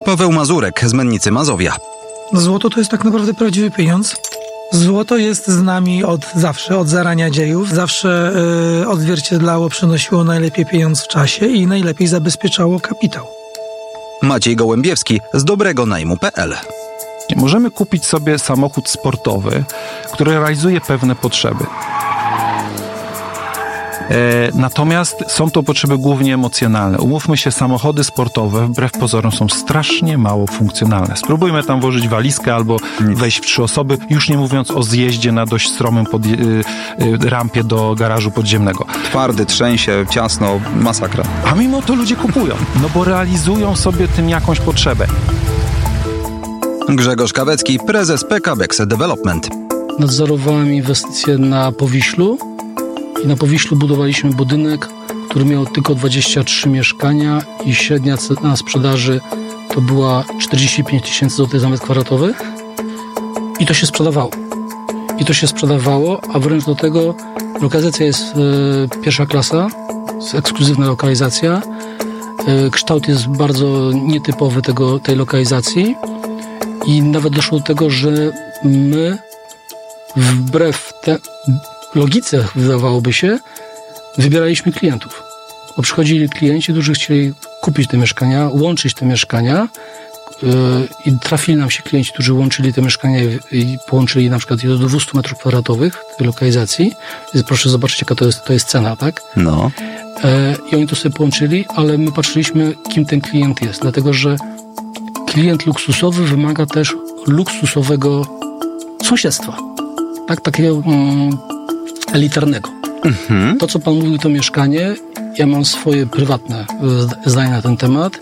Paweł Mazurek z Mennicy Mazowia. Złoto to jest tak naprawdę prawdziwy pieniądz. Złoto jest z nami od zawsze, od zarania dziejów. Zawsze odzwierciedlało, przynosiło najlepiej pieniądz w czasie i najlepiej zabezpieczało kapitał. Maciej Gołębiewski z dobregonajmu.pl. Możemy kupić sobie samochód sportowy, który realizuje pewne potrzeby. Natomiast są to potrzeby głównie emocjonalne. Umówmy się, samochody sportowe wbrew pozorom są strasznie mało funkcjonalne. Spróbujmy tam włożyć walizkę albo wejść w 3 osoby, już nie mówiąc o zjeździe na dość stromym rampie do garażu podziemnego. Twardy, trzęsie, ciasno, masakra. A mimo to ludzie kupują, no bo realizują sobie tym jakąś potrzebę. Grzegorz Kawecki, prezes PKB Development. Nadzorowałem inwestycje na Powiślu i na Powiślu budowaliśmy budynek, który miał tylko 23 mieszkania i średnia cena sprzedaży to była 45 000 złotych za metr kwadratowy i to się sprzedawało. A wręcz do tego lokalizacja jest pierwsza klasa, jest ekskluzywna lokalizacja. Kształt jest bardzo nietypowy tej lokalizacji i nawet doszło do tego, że my wbrew logice, wydawałoby się, wybieraliśmy klientów. Bo przychodzili klienci, którzy chcieli kupić te mieszkania, łączyć te mieszkania i trafili nam się klienci, którzy łączyli te mieszkania i połączyli na przykład je do 200 metrów kwadratowych w tej lokalizacji. Proszę zobaczyć, jaka to jest cena, tak? No. I oni to sobie połączyli, ale my patrzyliśmy, kim ten klient jest, dlatego że klient luksusowy wymaga też luksusowego sąsiedztwa. Tak, takiego elitarnego. To, co pan mówił, to mieszkanie, ja mam swoje prywatne zdanie na ten temat,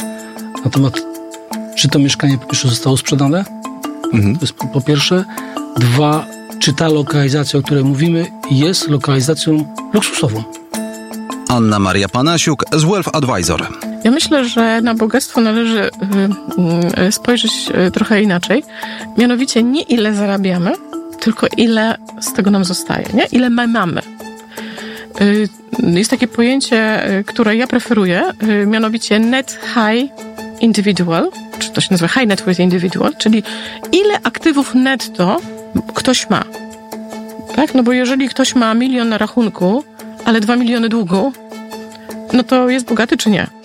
czy to mieszkanie po pierwsze zostało sprzedane, to jest po pierwsze. 2, czy ta lokalizacja, o której mówimy, jest lokalizacją luksusową. Anna Maria Panasiuk z Wealth Advisor. Ja myślę, że na bogactwo należy spojrzeć trochę inaczej. Mianowicie nie ile zarabiamy, tylko ile z tego nam zostaje, nie? Ile my mamy. Jest takie pojęcie, które ja preferuję, mianowicie net high individual, czy to się nazywa high net worth individual, czyli ile aktywów netto ktoś ma. Tak? No bo jeżeli ktoś ma 1 000 000 na rachunku, ale 2 miliony długu, no to jest bogaty czy nie?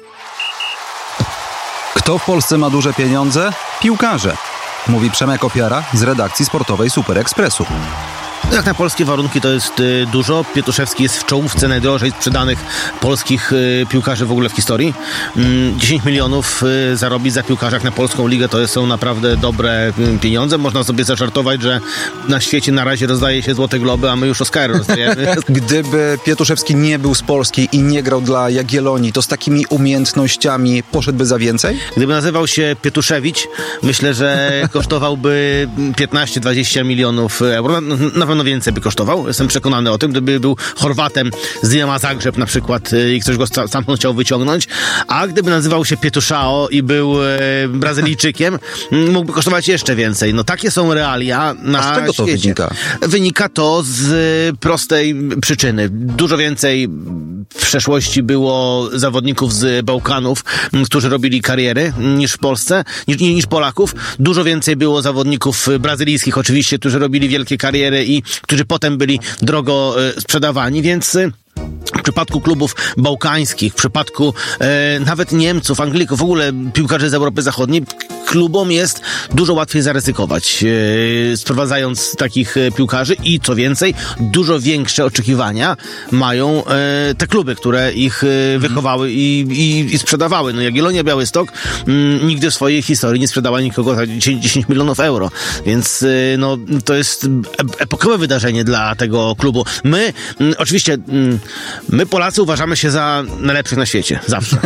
Kto w Polsce ma duże pieniądze? Piłkarze. Mówi Przemek Opiara z redakcji sportowej Super Expressu. Jak na polskie warunki to jest dużo. Pietuszewski jest w czołówce najdrożej sprzedanych polskich piłkarzy w ogóle w historii. 10 milionów zarobić za piłkarza jak na polską ligę to są naprawdę dobre pieniądze. Można sobie zażartować, że na świecie na razie rozdaje się Złote Globy, a my już Oscary rozdajemy. Gdyby Pietuszewski nie był z Polski i nie grał dla Jagiellonii, to z takimi umiejętnościami poszedłby za więcej? Gdyby nazywał się Pietuszewicz, myślę, że kosztowałby 15-20 milionów euro. Na pewno więcej by kosztował. Jestem przekonany o tym. Gdyby był Chorwatem z Dynama Zagrzeb na przykład i ktoś go stamtąd chciał wyciągnąć, a gdyby nazywał się Pietuszao i był Brazylijczykiem, mógłby kosztować jeszcze więcej. No takie są realia na świecie. A z czego to wynika? Wynika to z prostej przyczyny. Dużo więcej w przeszłości było zawodników z Bałkanów, którzy robili kariery niż w Polsce, niż Polaków. Dużo więcej było zawodników brazylijskich oczywiście, którzy robili wielkie kariery i którzy potem byli drogo sprzedawani, więc w przypadku klubów bałkańskich, w przypadku nawet Niemców, Anglików, w ogóle piłkarzy z Europy Zachodniej, klubom jest dużo łatwiej zaryzykować, sprowadzając takich piłkarzy i co więcej, dużo większe oczekiwania mają te kluby, które ich wychowały i sprzedawały. No Jagiellonia Białystok nigdy w swojej historii nie sprzedała nikogo za 10 milionów euro, więc no to jest epokowe wydarzenie dla tego klubu. My, oczywiście, my Polacy uważamy się za najlepszych na świecie, zawsze.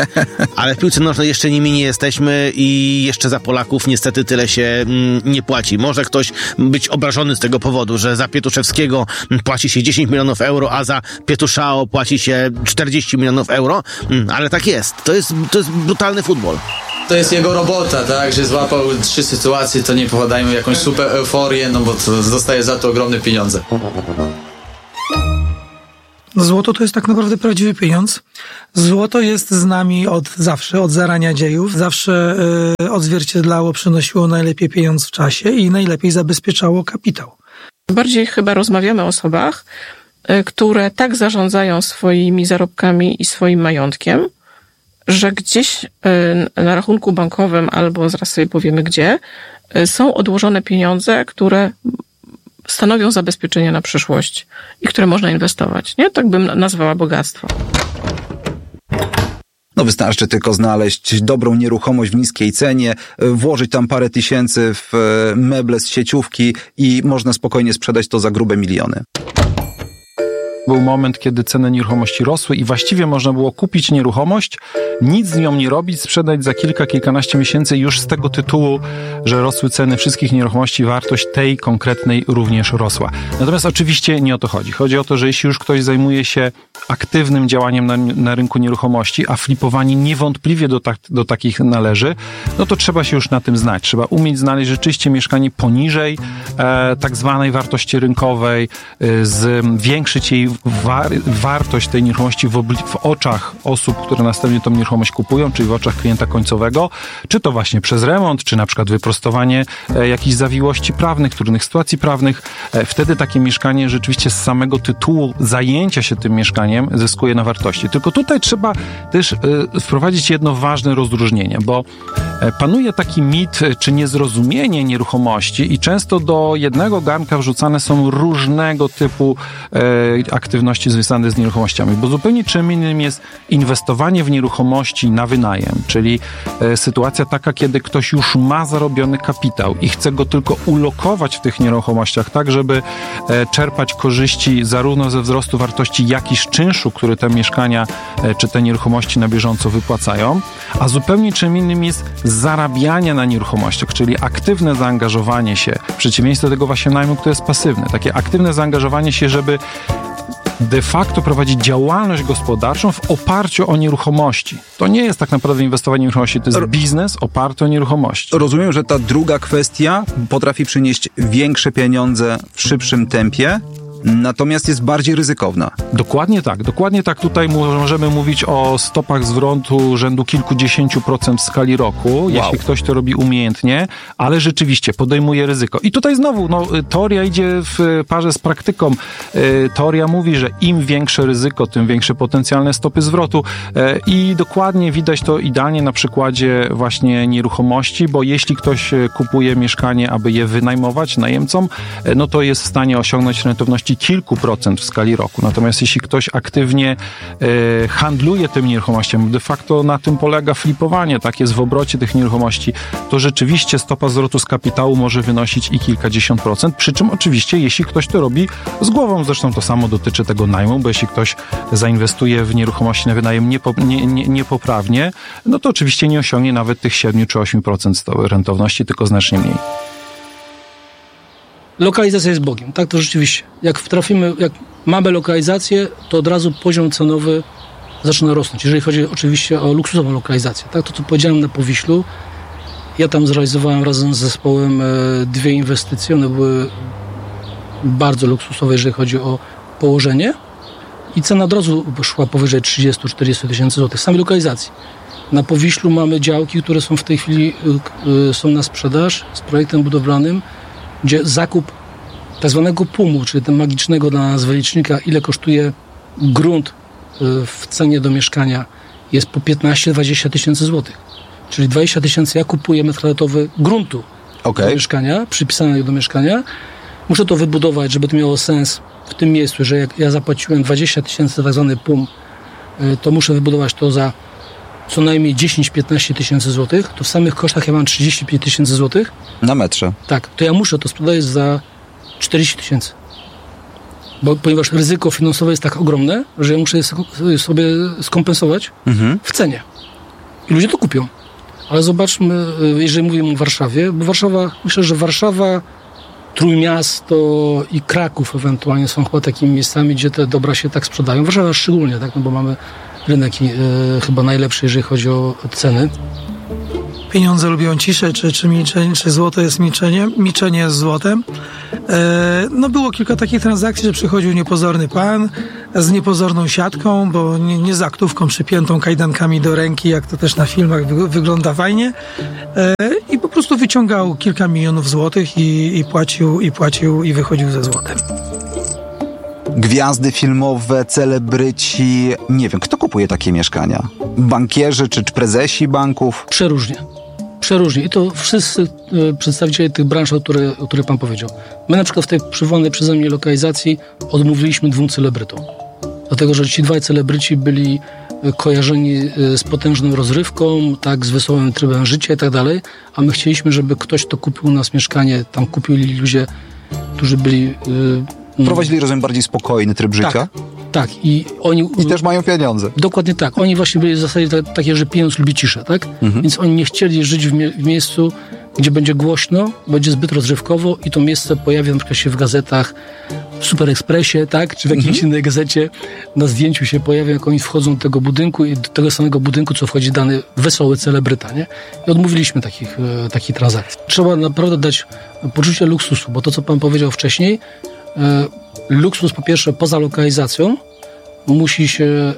Ale w piłce nożnej jeszcze nimi nie jesteśmy i jeszcze za Polaków niestety tyle się nie płaci. Może ktoś być obrażony z tego powodu, że za Pietuszewskiego płaci się 10 milionów euro, a za Pietuszao płaci się 40 milionów euro, ale tak jest. To jest brutalny futbol. To jest jego robota, tak, że złapał 3 sytuacje, to nie powiadajmy jakąś super euforię, no bo to dostaje za to ogromne pieniądze. Złoto to jest tak naprawdę prawdziwy pieniądz. Złoto jest z nami od zawsze, od zarania dziejów. Zawsze odzwierciedlało, przynosiło najlepiej pieniądz w czasie i najlepiej zabezpieczało kapitał. Bardziej chyba rozmawiamy o osobach, które tak zarządzają swoimi zarobkami i swoim majątkiem, że gdzieś na rachunku bankowym albo zaraz sobie powiemy gdzie, są odłożone pieniądze, które stanowią zabezpieczenie na przyszłość i które można inwestować. Nie? Tak bym nazwała bogactwo. No wystarczy tylko znaleźć dobrą nieruchomość w niskiej cenie, włożyć tam parę tysięcy w meble z sieciówki i można spokojnie sprzedać to za grube miliony. Był moment, kiedy ceny nieruchomości rosły i właściwie można było kupić nieruchomość, nic z nią nie robić, sprzedać za kilkanaście miesięcy już z tego tytułu, że rosły ceny wszystkich nieruchomości, wartość tej konkretnej również rosła. Natomiast oczywiście nie o to chodzi. Chodzi o to, że jeśli już ktoś zajmuje się aktywnym działaniem na rynku nieruchomości, a flipowanie niewątpliwie do takich należy, no to trzeba się już na tym znać. Trzeba umieć znaleźć rzeczywiście mieszkanie poniżej tak zwanej wartości rynkowej, zwiększyć jej wartość tej nieruchomości w oczach osób, które następnie tą nieruchomość kupują, czyli w oczach klienta końcowego, czy to właśnie przez remont, czy na przykład wyprostowanie jakichś zawiłości prawnych, trudnych sytuacji prawnych. Wtedy takie mieszkanie rzeczywiście z samego tytułu zajęcia się tym mieszkaniem zyskuje na wartości. Tylko tutaj trzeba też wprowadzić jedno ważne rozróżnienie, bo panuje taki mit, czy niezrozumienie nieruchomości i często do jednego garnka wrzucane są różnego typu aktywności związane z nieruchomościami, bo zupełnie czym innym jest inwestowanie w nieruchomości na wynajem, czyli sytuacja taka, kiedy ktoś już ma zarobiony kapitał i chce go tylko ulokować w tych nieruchomościach, tak żeby czerpać korzyści zarówno ze wzrostu wartości, jak i z czynszu, który te mieszkania czy te nieruchomości na bieżąco wypłacają, a zupełnie czym innym jest zarabianie na nieruchomościach, czyli aktywne zaangażowanie się, w przeciwieństwie do tego właśnie najmu, który jest pasywny. Takie aktywne zaangażowanie się, żeby de facto prowadzić działalność gospodarczą w oparciu o nieruchomości. To nie jest tak naprawdę inwestowanie w nieruchomości, to jest biznes oparty o nieruchomości. Rozumiem, że ta druga kwestia potrafi przynieść większe pieniądze w szybszym tempie, natomiast jest bardziej ryzykowna. Dokładnie tak. Tutaj możemy mówić o stopach zwrotu rzędu kilkudziesięciu procent w skali roku, jeśli ktoś to robi umiejętnie, ale rzeczywiście podejmuje ryzyko. I tutaj znowu, teoria idzie w parze z praktyką. Teoria mówi, że im większe ryzyko, tym większe potencjalne stopy zwrotu i dokładnie widać to idealnie na przykładzie właśnie nieruchomości, bo jeśli ktoś kupuje mieszkanie, aby je wynajmować najemcom, no to jest w stanie osiągnąć rentowności kilku procent w skali roku. Natomiast jeśli ktoś aktywnie handluje tymi nieruchomościami, de facto na tym polega flipowanie, tak jest w obrocie tych nieruchomości, to rzeczywiście stopa zwrotu z kapitału może wynosić i kilkadziesiąt procent, przy czym oczywiście jeśli ktoś to robi z głową, zresztą to samo dotyczy tego najmu, bo jeśli ktoś zainwestuje w nieruchomości na wynajem niepoprawnie, no to oczywiście nie osiągnie nawet tych 7 czy 8% rentowności, tylko znacznie mniej. Lokalizacja jest Bogiem, tak to rzeczywiście. Jak mamy lokalizację, to od razu poziom cenowy zaczyna rosnąć. Jeżeli chodzi oczywiście o luksusową lokalizację, tak to co powiedziałem na Powiślu, ja tam zrealizowałem razem z zespołem 2 inwestycje, one były bardzo luksusowe, jeżeli chodzi o położenie i cena od razu szła powyżej 30-40 tysięcy złotych, samej lokalizacji. Na Powiślu mamy działki, które są w tej chwili są na sprzedaż z projektem budowlanym, gdzie zakup tak zwanego PUM-u, czyli tego magicznego dla nas wylicznika, ile kosztuje grunt w cenie do mieszkania, jest po 15-20 tysięcy złotych. Czyli 20 tysięcy ja kupuję metr kwadratowy gruntu do mieszkania, przypisanego do mieszkania. Muszę to wybudować, żeby to miało sens w tym miejscu, że jak ja zapłaciłem 20 tysięcy tak zwany PUM, to muszę wybudować to za co najmniej 10-15 tysięcy złotych, to w samych kosztach ja mam 35 tysięcy złotych. Na metrze. Tak, to ja muszę to sprzedać za 40 tysięcy. Ponieważ ryzyko finansowe jest tak ogromne, że ja muszę je sobie skompensować w cenie. I ludzie to kupią. Ale zobaczmy, jeżeli mówimy o Warszawie, bo myślę, że Warszawa, Trójmiasto i Kraków ewentualnie są chyba takimi miejscami, gdzie te dobra się tak sprzedają. Warszawa szczególnie, tak, no bo mamy rynek chyba najlepszy, jeżeli chodzi o ceny. Pieniądze lubią ciszę, czy milczenie, czy złoto jest milczenie. Milczenie jest złotem. Było kilka takich transakcji, że przychodził niepozorny pan, z niepozorną siatką, bo nie z aktówką przypiętą kajdankami do ręki, jak to też na filmach wygląda fajnie. I po prostu wyciągał kilka milionów złotych i płacił i wychodził ze złotem. Gwiazdy filmowe, celebryci, nie wiem, kto kupuje takie mieszkania? Bankierzy czy prezesi banków? Przeróżnie. I to wszyscy przedstawiciele tych branż, o których pan powiedział. My na przykład w tej przywołanej przeze mnie lokalizacji odmówiliśmy 2 celebrytom. Dlatego, że ci 2 celebryci byli kojarzeni z potężną rozrywką, tak, z wesołym trybem życia i tak dalej, a my chcieliśmy, żeby ktoś, kto kupił u nas mieszkanie, tam kupili ludzie, którzy byli... Prowadzili, rozumiem, bardziej spokojny tryb życia? Tak. I oni... I też mają pieniądze. Dokładnie tak. Oni właśnie byli w zasadzie takie, że pieniądz lubi ciszę, tak? Więc oni nie chcieli żyć w miejscu, gdzie będzie głośno, będzie zbyt rozrywkowo i to miejsce pojawia na przykład się w gazetach, w Super Expressie, tak? Czy w jakiejś innej gazecie. Na zdjęciu się pojawia, jak oni wchodzą do tego budynku i do tego samego budynku, co wchodzi dany wesoły celebryta, nie? I odmówiliśmy takich transakcji. Trzeba naprawdę dać poczucie luksusu, bo to, co pan powiedział wcześniej, luksus po pierwsze poza lokalizacją musi się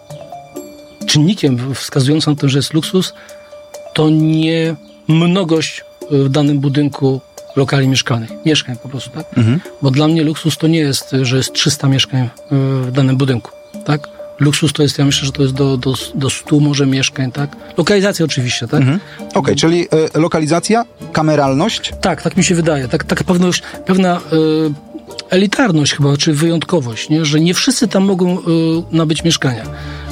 czynnikiem wskazującym na to, że jest luksus, to nie mnogość w danym budynku lokali mieszkalnych. Mieszkań po prostu, tak? Bo dla mnie luksus to nie jest, że jest 300 mieszkań w danym budynku, tak? Luksus to jest, ja myślę, że to jest do 100 może mieszkań, tak? Lokalizacja oczywiście, tak? Okej, czyli lokalizacja, kameralność? Tak mi się wydaje. Taka pewna elitarność chyba, czy wyjątkowość, nie? Że nie wszyscy tam mogą nabyć mieszkania.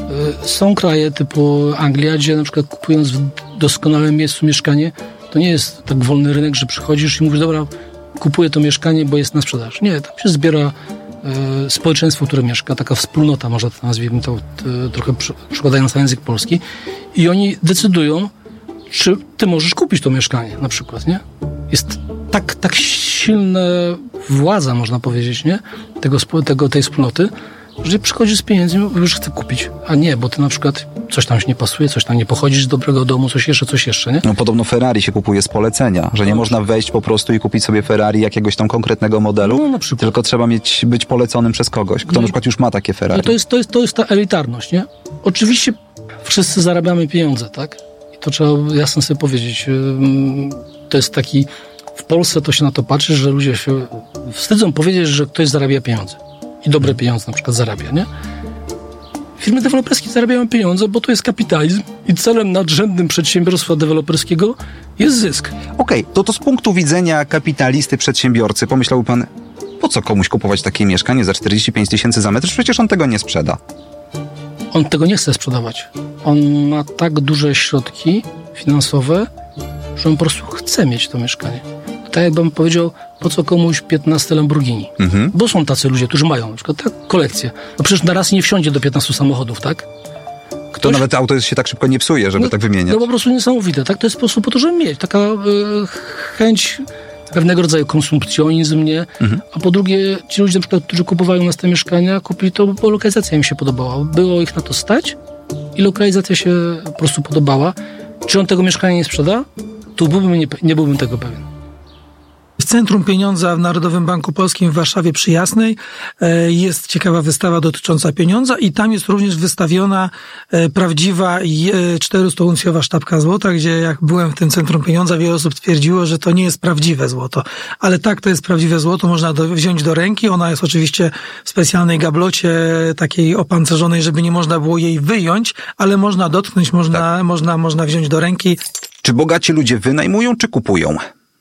Są kraje typu Anglia, gdzie na przykład kupując w doskonałym miejscu mieszkanie, to nie jest tak wolny rynek, że przychodzisz i mówisz, dobra, kupuję to mieszkanie, bo jest na sprzedaż. Nie, tam się zbiera społeczeństwo, które mieszka, taka wspólnota, może to nazwijmy to trochę przekładając na język polski, i oni decydują, czy ty możesz kupić to mieszkanie na przykład, nie? Jest tak silna władza, można powiedzieć, nie? Tej wspólnoty, że przychodzisz z pieniędzy i już chcę kupić. A nie, bo ty na przykład coś tam się nie pasuje, coś tam nie pochodzisz z dobrego domu, coś jeszcze, nie? No podobno Ferrari się kupuje z polecenia, że nie można wejść po prostu i kupić sobie Ferrari jakiegoś tam konkretnego modelu, no, na przykład. Tylko trzeba być poleconym przez kogoś, kto na przykład już ma takie Ferrari. No to jest ta elitarność, nie? Oczywiście wszyscy zarabiamy pieniądze, tak? I to trzeba jasno sobie powiedzieć. To jest taki... W Polsce to się na to patrzy, że ludzie się wstydzą powiedzieć, że ktoś zarabia pieniądze. I dobre pieniądze na przykład zarabia, nie? Firmy deweloperskie zarabiają pieniądze, bo to jest kapitalizm i celem nadrzędnym przedsiębiorstwa deweloperskiego jest zysk. Okej, to z punktu widzenia kapitalisty, przedsiębiorcy, pomyślałby pan, po co komuś kupować takie mieszkanie za 45 000 za metr? Przecież on tego nie sprzeda. On tego nie chce sprzedawać. On ma tak duże środki finansowe, że on po prostu chce mieć to mieszkanie. Tak jakbym powiedział, po co komuś 15 Lamborghini? Bo są tacy ludzie, którzy mają na przykład tak, kolekcję. No przecież na raz nie wsiądzie do 15 samochodów, tak? To nawet auto się tak szybko nie psuje, żeby tak wymieniać. No po prostu niesamowite, tak? To jest po prostu po to, żeby mieć. Taka chęć pewnego rodzaju konsumpcjonizm, nie? A po drugie, ci ludzie na przykład, którzy kupowali u nas te mieszkania, kupili to, bo lokalizacja im się podobała. Było ich na to stać i lokalizacja się po prostu podobała. Czy on tego mieszkania nie sprzeda? Tu nie byłbym tego pewien. W Centrum Pieniądza w Narodowym Banku Polskim w Warszawie przy Jasnej jest ciekawa wystawa dotycząca pieniądza i tam jest również wystawiona prawdziwa 400-uncjowa sztabka złota, gdzie jak byłem w tym Centrum Pieniądza, wiele osób twierdziło, że to nie jest prawdziwe złoto. Ale tak, to jest prawdziwe złoto, można wziąć do ręki. Ona jest oczywiście w specjalnej gablocie, takiej opancerzonej, żeby nie można było jej wyjąć, ale można dotknąć, można wziąć do ręki. Czy bogaci ludzie wynajmują, czy kupują?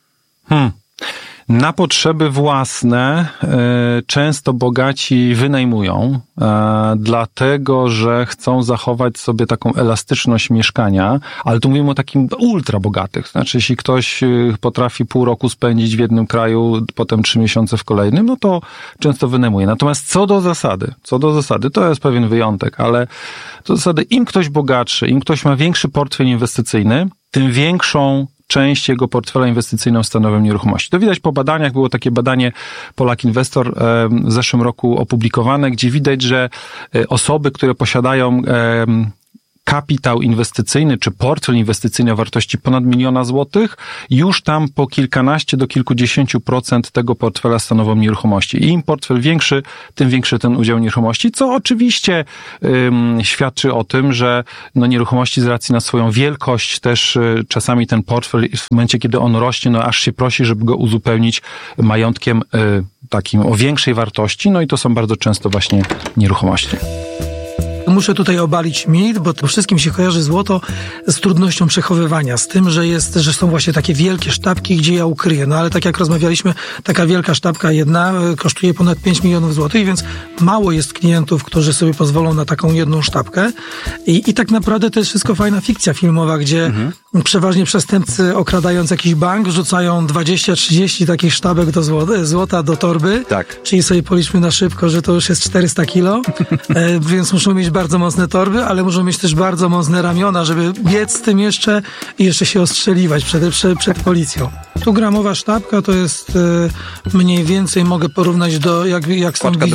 Na potrzeby własne często bogaci wynajmują, dlatego że chcą zachować sobie taką elastyczność mieszkania, ale tu mówimy o takim ultra bogatych. Znaczy, jeśli ktoś potrafi pół roku spędzić w jednym kraju, potem 3 miesiące w kolejnym, no to często wynajmuje. Natomiast co do zasady, to jest pewien wyjątek, ale co do zasady, im ktoś bogatszy, im ktoś ma większy portfel inwestycyjny, tym większą część jego portfela inwestycyjną stanowią nieruchomości. To widać po badaniach, było takie badanie Polak Inwestor w zeszłym roku opublikowane, gdzie widać, że osoby, które posiadają kapitał inwestycyjny, czy portfel inwestycyjny o wartości ponad 1 000 000 złotych, już tam po kilkanaście do kilkudziesięciu procent tego portfela stanowią nieruchomości. I im portfel większy, tym większy ten udział nieruchomości, co oczywiście świadczy o tym, że nieruchomości z racji na swoją wielkość też czasami ten portfel w momencie, kiedy on rośnie, aż się prosi, żeby go uzupełnić majątkiem takim o większej wartości, i to są bardzo często właśnie nieruchomości. Muszę tutaj obalić mit, bo to wszystkim się kojarzy złoto z trudnością przechowywania, z tym, że są właśnie takie wielkie sztabki, gdzie ja ukryję. Ale tak jak rozmawialiśmy, taka wielka sztabka jedna kosztuje ponad 5 milionów złotych, więc mało jest klientów, którzy sobie pozwolą na taką jedną sztabkę. I tak naprawdę to jest wszystko fajna fikcja filmowa, gdzie przeważnie przestępcy, okradając jakiś bank, wrzucają 20-30 takich sztabek do złota do torby. Tak. Czyli sobie policzmy na szybko, że to już jest 400 kilo, więc muszą mieć bardzo mocne torby, ale muszą mieć też bardzo mocne ramiona, żeby biec z tym jeszcze i jeszcze się ostrzeliwać przed policją. 100-gramowa sztabka to jest mniej więcej, mogę porównać do jak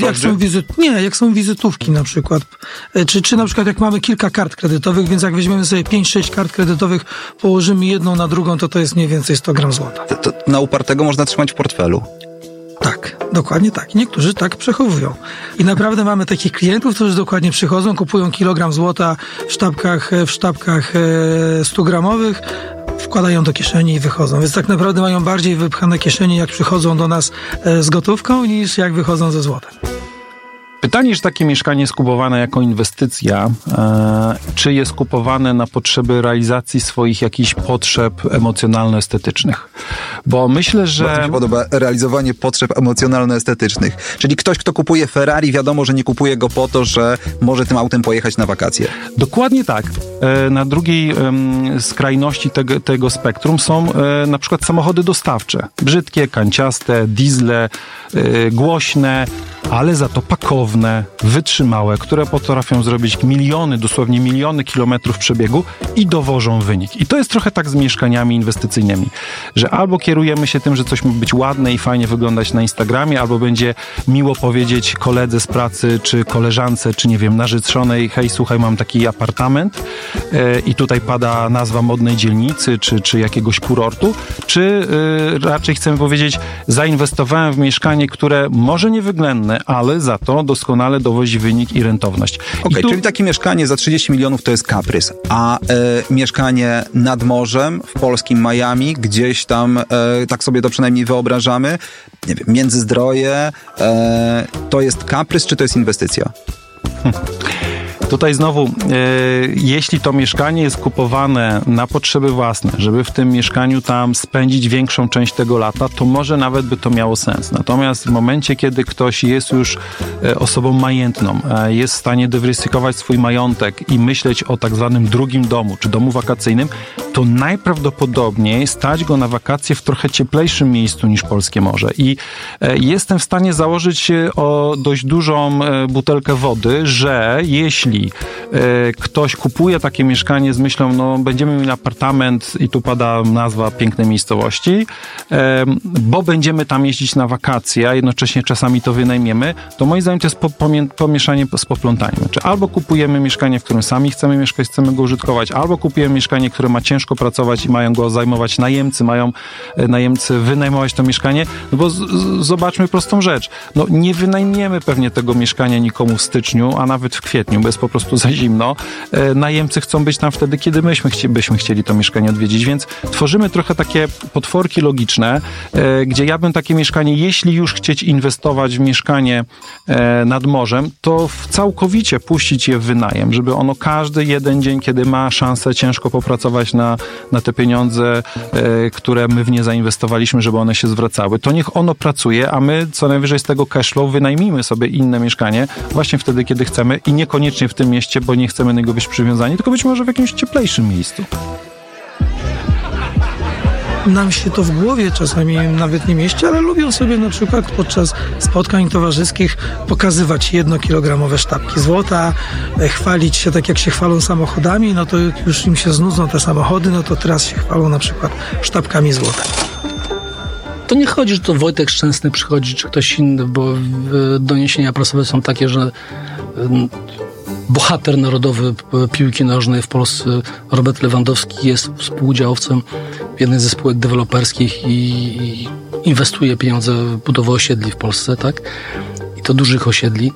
są wizytówki na przykład. Czy na przykład jak mamy kilka kart kredytowych, więc jak weźmiemy sobie 5-6 kart kredytowych, położymy jedną na drugą, to jest mniej więcej 100 gram złota. To na upartego można trzymać w portfelu. Tak, dokładnie tak. Niektórzy tak przechowują. I naprawdę mamy takich klientów, którzy dokładnie przychodzą, kupują kilogram złota w sztabkach 100-gramowych, wkładają do kieszeni i wychodzą. Więc tak naprawdę mają bardziej wypchane kieszenie, jak przychodzą do nas z gotówką, niż jak wychodzą ze złotem. Pytanie, czy takie mieszkanie jest kupowane jako inwestycja, czy jest kupowane na potrzeby realizacji swoich jakichś potrzeb emocjonalno-estetycznych? Bo myślę, że... Bardzo mi się podoba realizowanie potrzeb emocjonalno-estetycznych. Czyli ktoś, kto kupuje Ferrari, wiadomo, że nie kupuje go po to, że może tym autem pojechać na wakacje. Dokładnie tak. Na drugiej skrajności tego spektrum są na przykład samochody dostawcze. Brzydkie, kanciaste, diesle, głośne, ale za to pakowne, wytrzymałe, które potrafią zrobić dosłownie miliony kilometrów przebiegu i dowożą wynik. I to jest trochę tak z mieszkaniami inwestycyjnymi, że albo kierujemy się tym, że coś ma być ładne i fajnie wyglądać na Instagramie, albo będzie miło powiedzieć koledze z pracy, czy koleżance, czy nie wiem, narzeczonej: hej, słuchaj, mam taki apartament i tutaj pada nazwa modnej dzielnicy, czy jakiegoś kurortu, czy raczej chcemy powiedzieć: zainwestowałem w mieszkanie, które może niewyględne, ale za to doskonale dowozi wynik i rentowność. Czyli takie mieszkanie za 30 milionów to jest kaprys, a mieszkanie nad morzem w polskim Miami, gdzieś tam, tak sobie to przynajmniej wyobrażamy, nie wiem, Międzyzdroje, to jest kaprys, czy to jest inwestycja? Tutaj znowu, jeśli to mieszkanie jest kupowane na potrzeby własne, żeby w tym mieszkaniu tam spędzić większą część tego lata, to może nawet by to miało sens. Natomiast w momencie, kiedy ktoś jest już osobą majętną, jest w stanie dywersyfikować swój majątek i myśleć o tak zwanym drugim domu, czy domu wakacyjnym, to najprawdopodobniej stać go na wakacje w trochę cieplejszym miejscu niż polskie morze. I jestem w stanie założyć o dość dużą butelkę wody, że jeśli ktoś kupuje takie mieszkanie z myślą, będziemy mieli apartament i tu pada nazwa pięknej miejscowości, bo będziemy tam jeździć na wakacje, a jednocześnie czasami to wynajmiemy, to moim zdaniem to jest pomieszanie z poplątaniem. Znaczy, albo kupujemy mieszkanie, w którym sami chcemy mieszkać, chcemy go użytkować, albo kupujemy mieszkanie, które ma ciężko pracować i mają go zajmować najemcy, mają najemcy wynajmować to mieszkanie, bo zobaczmy prostą rzecz. Nie wynajmiemy pewnie tego mieszkania nikomu w styczniu, a nawet w kwietniu, bo jest po prostu za zimno. Najemcy chcą być tam wtedy, kiedy byśmy chcieli to mieszkanie odwiedzić, więc tworzymy trochę takie potworki logiczne, gdzie ja bym takie mieszkanie, jeśli już chcieć inwestować w mieszkanie nad morzem, to całkowicie puścić je w wynajem, żeby ono każdy jeden dzień, kiedy ma szansę ciężko popracować na te pieniądze, które my w nie zainwestowaliśmy, żeby one się zwracały, to niech ono pracuje, a my co najwyżej z tego cashflow wynajmijmy sobie inne mieszkanie właśnie wtedy, kiedy chcemy i niekoniecznie w tym mieście, bo nie chcemy do niego być przywiązani, tylko być może w jakimś cieplejszym miejscu. Nam się to w głowie czasami nawet nie mieści, ale lubią sobie na przykład podczas spotkań towarzyskich pokazywać 1-kilogramowe sztabki złota, chwalić się tak jak się chwalą samochodami, to jak już im się znudzą te samochody, to teraz się chwalą na przykład sztabkami złota. To nie chodzi, że to Wojtek Szczęsny przychodzi, czy ktoś inny, bo doniesienia prasowe są takie, że bohater narodowy piłki nożnej w Polsce, Robert Lewandowski, jest współudziałowcem w jednej ze spółek deweloperskich i inwestuje pieniądze w budowę osiedli w Polsce, tak? I to dużych osiedli.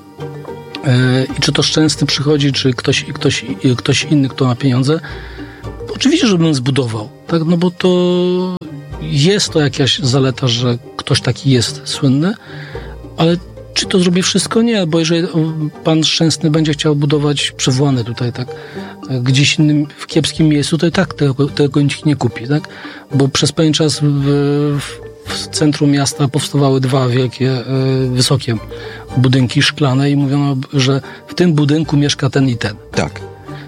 I czy to Szczęsny przychodzi, czy ktoś inny, kto ma pieniądze, oczywiście, żebym zbudował, tak? No bo to jest to jakaś zaleta, że ktoś taki jest słynny, ale czy to zrobi wszystko? Nie, bo jeżeli pan Szczęsny będzie chciał budować, przywołany tutaj, tak, gdzieś innym, w kiepskim miejscu, to i tak tego nikt nie kupi, tak? Bo przez pewien czas w centrum miasta powstawały 2 wielkie, wysokie budynki szklane i mówiono, że w tym budynku mieszka ten i ten. Tak.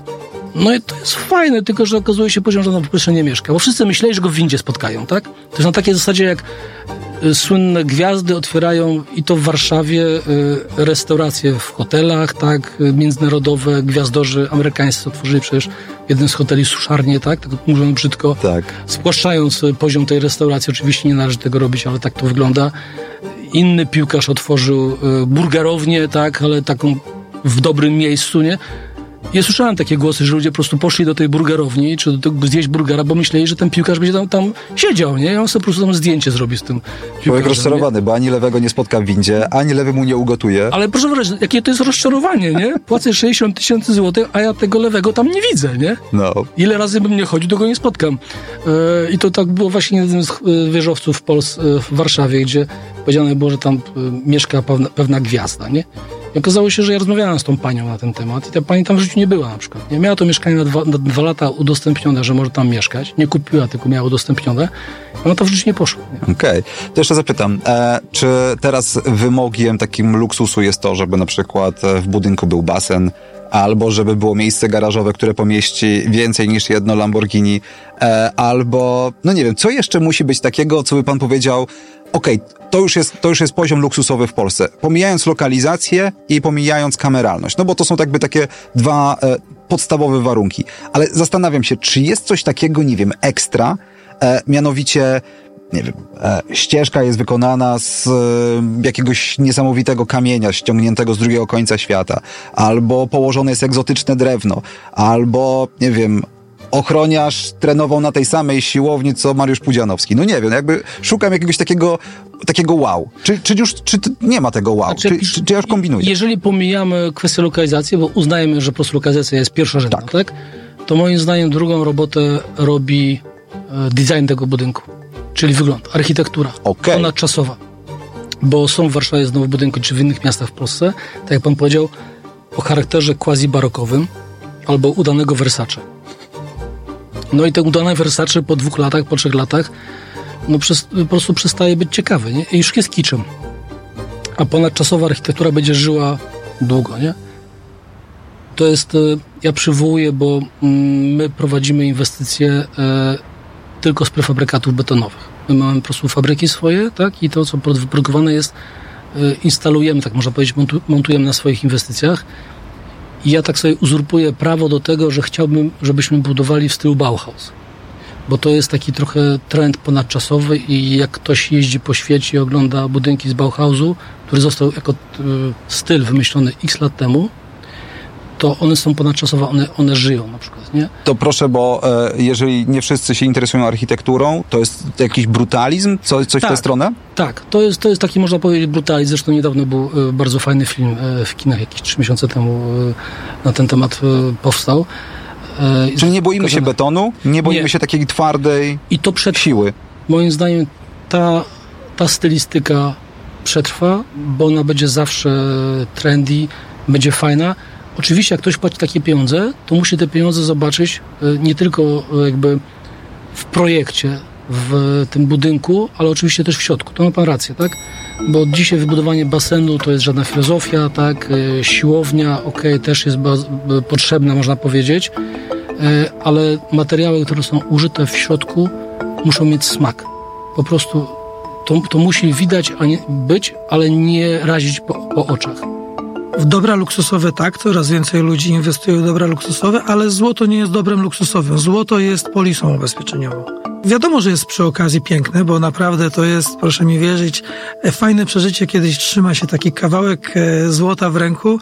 No i to jest fajne, tylko że okazuje się poziom, że on po prostu nie mieszka. Bo wszyscy myśleli, że go w windzie spotkają, tak? To jest na takiej zasadzie, jak słynne gwiazdy otwierają i to w Warszawie restauracje w hotelach, tak? Międzynarodowe, gwiazdorzy amerykańscy otworzyli przecież jeden z hoteli suszarnię, tak? Tak mówią brzydko. Tak. Spłaszczając poziom tej restauracji, oczywiście nie należy tego robić, ale tak to wygląda. Inny piłkarz otworzył burgerownię, tak? Ale taką w dobrym miejscu, nie? Ja słyszałem takie głosy, że ludzie po prostu poszli do tej burgerowni, czy do tego zjeść burgera, bo myśleli, że ten piłkarz będzie tam siedział, nie? I on sobie po prostu tam zdjęcie zrobi z tym piłkarzem. Człowiek rozczarowany, bo ani lewego nie spotka w windzie, ani lewy mu nie ugotuje. Ale proszę wyobrazić, jakie to jest rozczarowanie, nie? Płacę 60 000 złotych, a ja tego lewego tam nie widzę, nie? No. Ile razy bym nie chodził, to go nie spotkam. I to tak było właśnie jednym z wieżowców w Warszawie, gdzie powiedziane było, że tam mieszka pewna gwiazda, nie? I okazało się, że ja rozmawiałem z tą panią na ten temat i ta pani tam w życiu nie była na przykład. Nie miała to mieszkanie na 2 lata udostępnione, że może tam mieszkać. Nie kupiła, tylko miała udostępnione. Ona to w życiu nie poszła. Okej. To jeszcze zapytam, czy teraz wymogiem takim luksusu jest to, żeby na przykład w budynku był basen, albo żeby było miejsce garażowe, które pomieści więcej niż jedno Lamborghini, albo, no nie wiem, co jeszcze musi być takiego, co by pan powiedział, okej, to już jest poziom luksusowy w Polsce. Pomijając lokalizację i pomijając kameralność. No bo to są jakby takie 2 podstawowe warunki. Ale zastanawiam się, czy jest coś takiego, nie wiem, ekstra, mianowicie, nie wiem, ścieżka jest wykonana z jakiegoś niesamowitego kamienia ściągniętego z drugiego końca świata, albo położone jest egzotyczne drewno, albo, nie wiem, ochroniarz trenował na tej samej siłowni, co Mariusz Pudzianowski. No nie wiem, jakby szukam jakiegoś takiego wow. Czy nie ma tego wow? Czy ja już kombinuję? Jeżeli pomijamy kwestię lokalizacji, bo uznajemy, że po prostu lokalizacja jest pierwszorzędna, tak? To moim zdaniem drugą robotę robi design tego budynku. Czyli wygląd, architektura. Ponadczasowa. Bo są w Warszawie znowu budynki, czy w innych miastach w Polsce, tak jak pan powiedział, o charakterze quasi-barokowym albo udanego Versace. No i te udane Versace po 2 latach, po 3 latach no po prostu przestaje być ciekawy, nie? I już jest kiczem. A ponadczasowa architektura będzie żyła długo, nie? To jest, ja przywołuję, bo my prowadzimy inwestycje tylko z prefabrykatów betonowych. My mamy po prostu fabryki swoje, tak? I to, co wyprodukowane jest, instalujemy, tak można powiedzieć, montujemy na swoich inwestycjach. I ja tak sobie uzurpuję prawo do tego, że chciałbym, żebyśmy budowali w stylu Bauhaus. Bo to jest taki trochę trend ponadczasowy i jak ktoś jeździ po świecie i ogląda budynki z Bauhausu, który został jako styl wymyślony x lat temu, to one są ponadczasowe, one żyją na przykład, nie? To proszę, bo jeżeli nie wszyscy się interesują architekturą, to jest jakiś brutalizm? Coś w tę stronę? Tak, to jest taki, można powiedzieć, brutalizm. Zresztą niedawno był bardzo fajny film w kinach, jakieś 3 miesiące temu na ten temat powstał. Czyli nie boimy się betonu, nie boimy się takiej twardej siły. Moim zdaniem ta stylistyka przetrwa, bo ona będzie zawsze trendy, będzie fajna. Oczywiście, jak ktoś płaci takie pieniądze, to musi te pieniądze zobaczyć nie tylko jakby w projekcie, w tym budynku, ale oczywiście też w środku. To ma pan rację, tak? Bo dzisiaj wybudowanie basenu to jest żadna filozofia, tak? Siłownia, też jest potrzebna, można powiedzieć, ale materiały, które są użyte w środku, muszą mieć smak. Po prostu to musi widać, a nie być, ale nie razić po oczach. W dobra luksusowe tak, coraz więcej ludzi inwestuje w dobra luksusowe, ale złoto nie jest dobrem luksusowym. Złoto jest polisą ubezpieczeniową. Wiadomo, że jest przy okazji piękne, bo naprawdę to jest, proszę mi wierzyć, fajne przeżycie, kiedyś trzyma się taki kawałek złota w ręku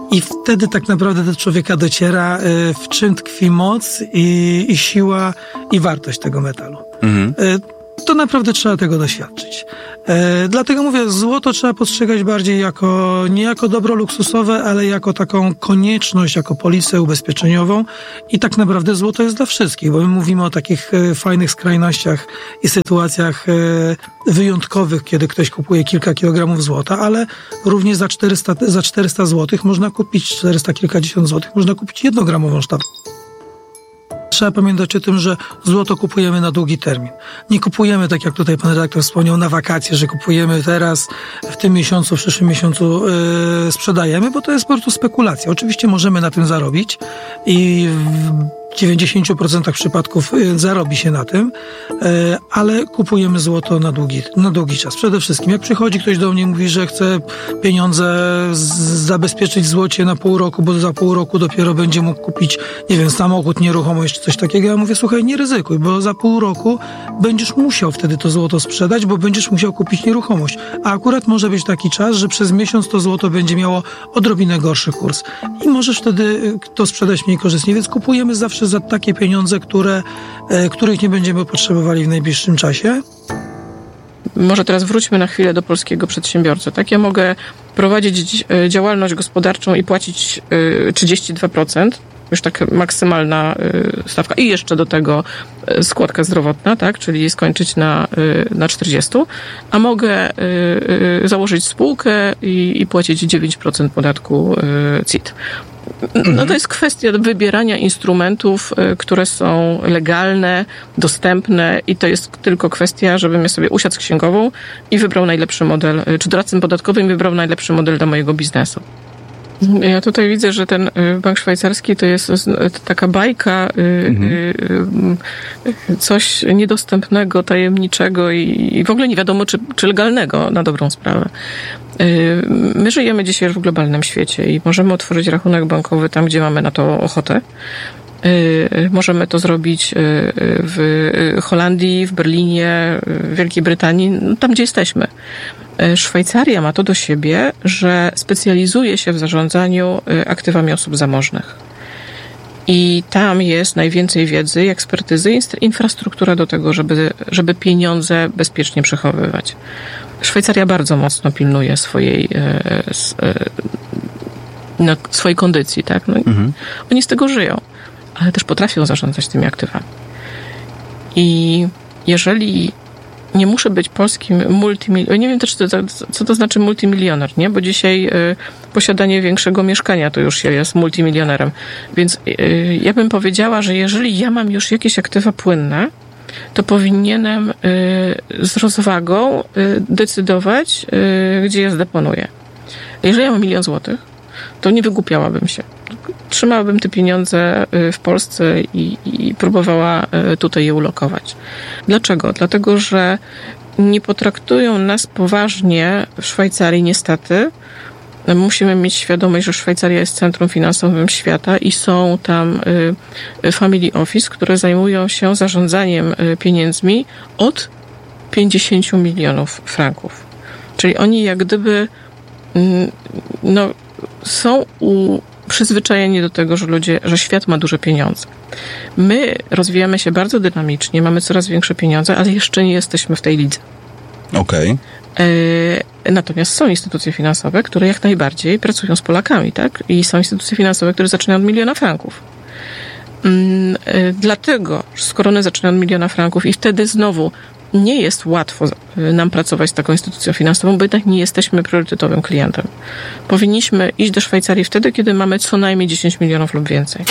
I wtedy tak naprawdę do człowieka dociera, w czym tkwi moc i siła i wartość tego metalu. To naprawdę trzeba tego doświadczyć. Dlatego mówię, złoto trzeba postrzegać bardziej nie jako dobro luksusowe, ale jako taką konieczność, jako polisę ubezpieczeniową i tak naprawdę złoto jest dla wszystkich, bo my mówimy o takich fajnych skrajnościach i sytuacjach wyjątkowych, kiedy ktoś kupuje kilka kilogramów złota, ale również za 400 złotych można kupić, 400 kilkadziesiąt złotych można kupić 1-gramową sztabkę. Trzeba pamiętać o tym, że złoto kupujemy na długi termin. Nie kupujemy, tak jak tutaj pan redaktor wspomniał, na wakacje, że kupujemy teraz, w tym miesiącu, w przyszłym miesiącu sprzedajemy, bo to jest po prostu spekulacja. Oczywiście możemy na tym zarobić i w 90% przypadków zarobi się na tym, ale kupujemy złoto na długi czas. Przede wszystkim, jak przychodzi ktoś do mnie i mówi, że chce pieniądze zabezpieczyć w złocie na pół roku, bo za pół roku dopiero będzie mógł kupić, nie wiem, samochód, nieruchomość, coś takiego, ja mówię, słuchaj, nie ryzykuj, bo za pół roku będziesz musiał wtedy to złoto sprzedać, bo będziesz musiał kupić nieruchomość. A akurat może być taki czas, że przez miesiąc to złoto będzie miało odrobinę gorszy kurs. I możesz wtedy to sprzedać mniej korzystnie, więc kupujemy zawsze za takie pieniądze, których nie będziemy potrzebowali w najbliższym czasie. Może teraz wróćmy na chwilę do polskiego przedsiębiorcy. Tak, ja mogę prowadzić działalność gospodarczą i płacić 32%, już tak maksymalna stawka i jeszcze do tego składka zdrowotna, tak, czyli skończyć na 40, a mogę założyć spółkę i płacić 9% podatku CIT. No to jest kwestia wybierania instrumentów, które są legalne, dostępne i to jest tylko kwestia, żebym ja sobie usiadł z księgową i wybrał najlepszy model, czy doradcą podatkowym wybrał najlepszy model dla mojego biznesu. Ja tutaj widzę, że ten bank szwajcarski to jest taka bajka, coś niedostępnego, tajemniczego i w ogóle nie wiadomo, czy legalnego na dobrą sprawę. My żyjemy dzisiaj w globalnym świecie i możemy otworzyć rachunek bankowy tam, gdzie mamy na to ochotę. Możemy to zrobić w Holandii, w Berlinie, w Wielkiej Brytanii, tam gdzie jesteśmy. Szwajcaria ma to do siebie, że specjalizuje się w zarządzaniu aktywami osób zamożnych. I tam jest najwięcej wiedzy, ekspertyzy, infrastruktura do tego, żeby pieniądze bezpiecznie przechowywać. Szwajcaria bardzo mocno pilnuje swojej kondycji, tak? No oni z tego żyją, ale też potrafią zarządzać tymi aktywami. I jeżeli nie muszę być polskim multimilionerem, nie wiem też, co to znaczy multimilioner, nie? Bo dzisiaj posiadanie większego mieszkania to już się jest multimilionerem. Więc ja bym powiedziała, że jeżeli ja mam już jakieś aktywa płynne, to powinienem z rozwagą decydować, gdzie je zdeponuję. Jeżeli ja mam 1 000 000 złotych, to nie wygłupiałabym się. Trzymałabym te pieniądze w Polsce i próbowała tutaj je ulokować. Dlaczego? Dlatego, że nie potraktują nas poważnie w Szwajcarii niestety. Musimy mieć świadomość, że Szwajcaria jest centrum finansowym świata i są tam family office, które zajmują się zarządzaniem pieniędzmi od 50 milionów franków. Czyli oni jak gdyby są przyzwyczajeni do tego, że świat ma duże pieniądze. My rozwijamy się bardzo dynamicznie, mamy coraz większe pieniądze, ale jeszcze nie jesteśmy w tej lidze. Okej. Natomiast są instytucje finansowe, które jak najbardziej pracują z Polakami, tak? I są instytucje finansowe, które zaczynają od 1 000 000 franków. Dlatego, skoro one zaczynają od 1 000 000 franków i wtedy znowu nie jest łatwo nam pracować z taką instytucją finansową, bo jednak nie jesteśmy priorytetowym klientem. Powinniśmy iść do Szwajcarii wtedy, kiedy mamy co najmniej 10 milionów lub więcej.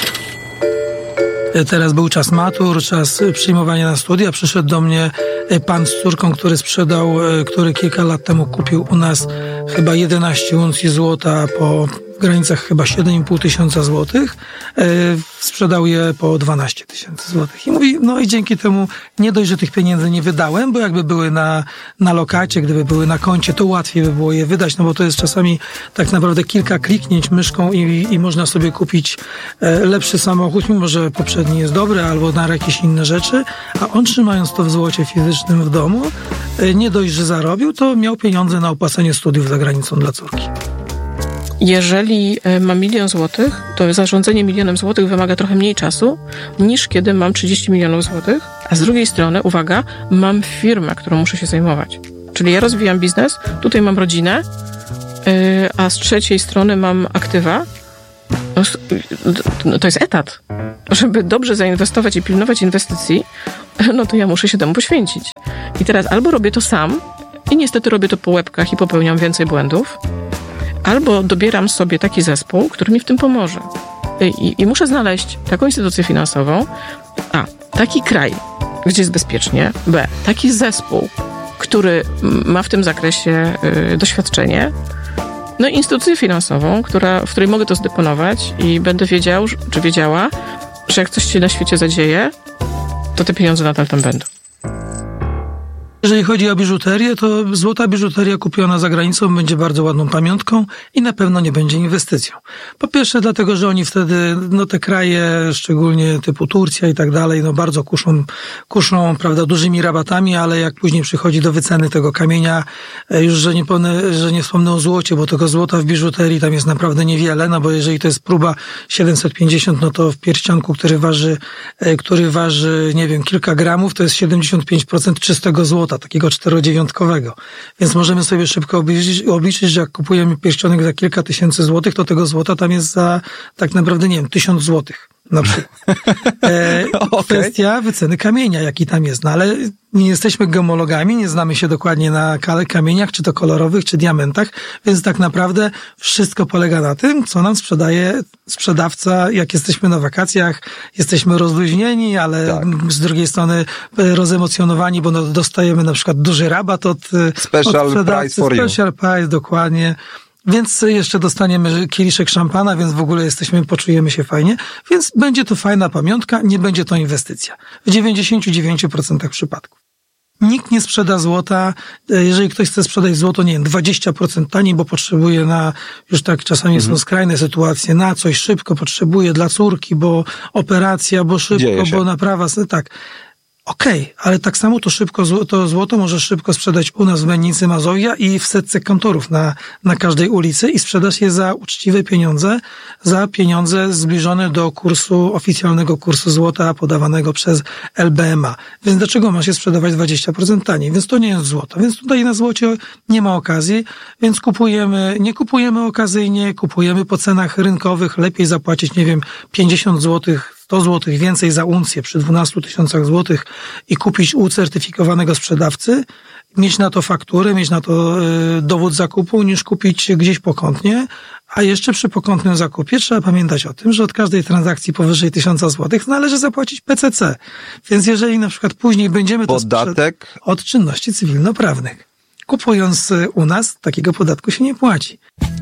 Teraz był czas matur, czas przyjmowania na studia. Przyszedł do mnie pan z córką, który kilka lat temu kupił u nas chyba 11 uncji złota po granicach chyba 7,5 tysiąca złotych. Sprzedał je po 12 tysięcy złotych. I mówi, no i dzięki temu nie dość, że tych pieniędzy nie wydałem, bo jakby były na lokacie, gdyby były na koncie, to łatwiej by było je wydać, no bo to jest czasami tak naprawdę kilka kliknięć myszką i można sobie kupić lepszy samochód, mimo że poprzedni jest dobry, albo na jakieś inne rzeczy, a on trzymając to w złocie fizycznym w domu, nie dość, że zarobił, to miał pieniądze na opłacenie studiów za granicą dla córki. Jeżeli mam 1 000 000 złotych, to zarządzanie 1 000 000 złotych wymaga trochę mniej czasu, niż kiedy mam 30 milionów złotych, a z drugiej strony, uwaga, mam firmę, którą muszę się zajmować. Czyli ja rozwijam biznes, tutaj mam rodzinę, a z trzeciej strony mam aktywa. To jest etat. Żeby dobrze zainwestować i pilnować inwestycji, no to ja muszę się temu poświęcić. I teraz albo robię to sam i niestety robię to po łebkach i popełniam więcej błędów, albo dobieram sobie taki zespół, który mi w tym pomoże. I muszę znaleźć taką instytucję finansową, a, taki kraj, gdzie jest bezpiecznie, b, taki zespół, który ma w tym zakresie doświadczenie, no i instytucję finansową, w której mogę to zdeponować i będę wiedział, czy wiedziała, że jak coś się na świecie zadzieje, to te pieniądze nadal tam będą. Jeżeli chodzi o biżuterię, to złota biżuteria kupiona za granicą będzie bardzo ładną pamiątką i na pewno nie będzie inwestycją. Po pierwsze dlatego, że oni wtedy, te kraje, szczególnie typu Turcja i tak dalej, bardzo kuszą, prawda, dużymi rabatami, ale jak później przychodzi do wyceny tego kamienia, już, że nie wspomnę o złocie, bo tego złota w biżuterii tam jest naprawdę niewiele, bo jeżeli to jest próba 750, no to w pierścionku, który waży, nie wiem, kilka gramów, to jest 75% czystego złota, takiego 4,9. Więc możemy sobie szybko obliczyć, że jak kupujemy pierścionek za kilka tysięcy złotych, to tego złota tam jest za tak naprawdę, 1000 złotych. Na przykład. Kwestia wyceny kamienia, jaki tam jest. Ale nie jesteśmy gemologami, nie znamy się dokładnie na kamieniach, czy to kolorowych, czy diamentach, więc tak naprawdę wszystko polega na tym, co nam sprzedaje sprzedawca, jak jesteśmy na wakacjach, jesteśmy rozluźnieni, ale z drugiej strony rozemocjonowani, bo dostajemy na przykład duży rabat od sprzedawcy. Special price, dokładnie. Więc jeszcze dostaniemy kieliszek szampana, więc w ogóle poczujemy się fajnie. Więc będzie to fajna pamiątka, nie będzie to inwestycja. W 99% przypadków. Nikt nie sprzeda złota, jeżeli ktoś chce sprzedać złoto, 20% taniej, bo potrzebuje już tak czasami są skrajne sytuacje, na coś szybko potrzebuje dla córki, bo operacja, bo szybko, bo naprawa, tak. Okej, ale tak samo to złoto może szybko sprzedać u nas w Mennicy Mazowia i w setce kantorów na każdej ulicy i sprzedasz je za uczciwe pieniądze, za pieniądze zbliżone do oficjalnego kursu złota podawanego przez LBMA. Więc dlaczego ma się sprzedawać 20% taniej? Więc to nie jest złoto. Więc tutaj na złocie nie ma okazji, więc nie kupujemy okazyjnie, kupujemy po cenach rynkowych, lepiej zapłacić, 50 złotych, 100 złotych więcej za uncję przy 12 000 złotych i kupić u certyfikowanego sprzedawcy, mieć na to fakturę, mieć na to dowód zakupu, niż kupić gdzieś pokątnie. A jeszcze przy pokątnym zakupie trzeba pamiętać o tym, że od każdej transakcji powyżej 1000 złotych należy zapłacić PCC. Więc jeżeli na przykład później będziemy to podatek od czynności cywilnoprawnych. Kupując u nas, takiego podatku się nie płaci.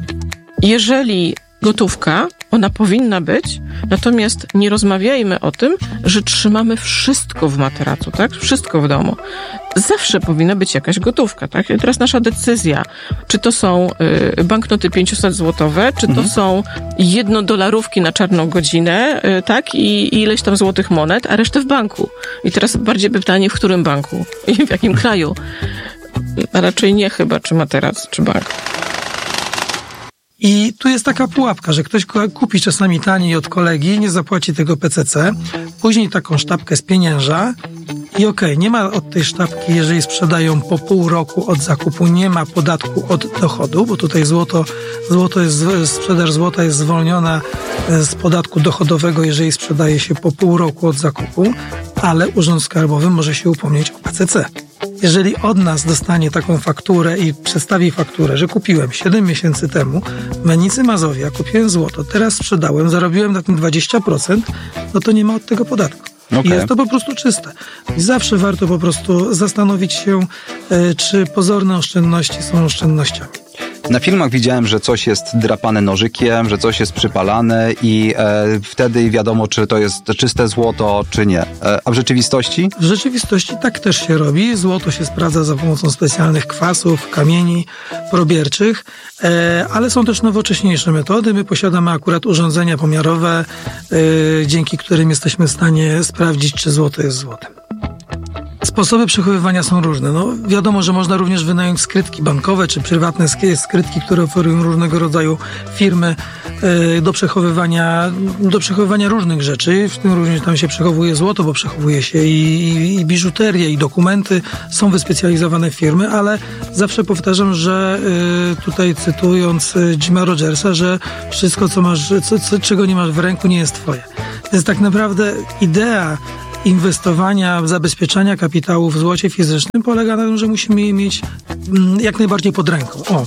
Jeżeli gotówka, ona powinna być, natomiast nie rozmawiajmy o tym, że trzymamy wszystko w materacu, tak? Wszystko w domu. Zawsze powinna być jakaś gotówka, tak? I teraz nasza decyzja, czy to są banknoty 500-złotowe, czy to są $1 na czarną godzinę, tak? I ileś tam złotych monet, a resztę w banku. I teraz bardziej pytanie, w którym banku i w jakim kraju? A raczej nie chyba, czy materac, czy bank. I tu jest taka pułapka, że ktoś kupi czasami taniej od kolegi, nie zapłaci tego PCC, później taką sztabkę spienięża i nie ma od tej sztabki, jeżeli sprzedają po pół roku od zakupu, nie ma podatku od dochodu, bo tutaj sprzedaż złota jest zwolniona z podatku dochodowego, jeżeli sprzedaje się po pół roku od zakupu, ale Urząd Skarbowy może się upomnieć o PCC. Jeżeli od nas dostanie taką fakturę i przedstawi fakturę, że kupiłem 7 miesięcy temu w Mennicy Mazowia, kupiłem złoto, teraz sprzedałem, zarobiłem na tym 20%, no to nie ma od tego podatku. Okay. I jest to po prostu czyste. I zawsze warto po prostu zastanowić się, czy pozorne oszczędności są oszczędnościami. Na filmach widziałem, że coś jest drapane nożykiem, że coś jest przypalane i wtedy wiadomo, czy to jest czyste złoto, czy nie. A w rzeczywistości? W rzeczywistości tak też się robi. Złoto się sprawdza za pomocą specjalnych kwasów, kamieni probierczych, ale są też nowocześniejsze metody. My posiadamy akurat urządzenia pomiarowe, dzięki którym jesteśmy w stanie sprawdzić, czy złoto jest złotem. Sposoby przechowywania są różne. No, wiadomo, że można również wynająć skrytki bankowe czy prywatne skrytki, które oferują różnego rodzaju firmy do przechowywania różnych rzeczy. W tym również tam się przechowuje złoto, bo przechowuje się i biżuterię, i dokumenty. Są wyspecjalizowane firmy, ale zawsze powtarzam, że tutaj cytując Jima Rogersa, że wszystko, co masz, czego nie masz w ręku, nie jest twoje. Więc tak naprawdę idea inwestowania, zabezpieczania kapitału w złocie fizycznym polega na tym, że musimy je mieć jak najbardziej pod ręką. O.